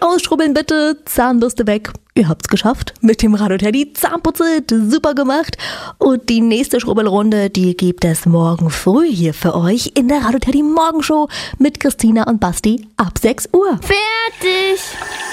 Ausschrubbeln bitte, Zahnbürste weg. Ihr habt's geschafft. Mit dem Rado-Teddy Zahnputze, super gemacht. Und die nächste Schrubbelrunde, die gibt es morgen früh hier für euch in der Rado-Teddy Morgenshow mit Christina und Basti ab 6 Uhr. Fertig!